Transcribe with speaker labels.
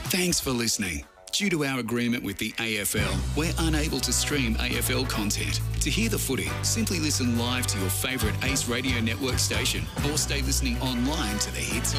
Speaker 1: Thanks for listening. Due to our agreement with the AFL, we're unable to stream AFL content. To hear the footy, simply listen live to your favourite Ace Radio Network station or stay listening online to the hits